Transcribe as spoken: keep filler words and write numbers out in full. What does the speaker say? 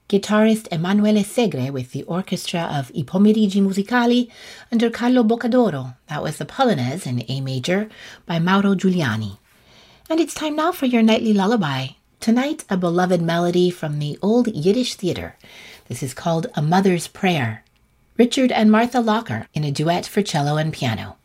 guitarist Emanuele Segre with the orchestra of I Pomeriggi Musicali under Carlo Boccadoro. That was the Polonaise in A major by Mauro Giuliani. And it's time now for your nightly lullaby. Tonight, a beloved melody from the old Yiddish theater. This is called A Mother's Prayer. Richard and Martha Locker in a duet for cello and piano.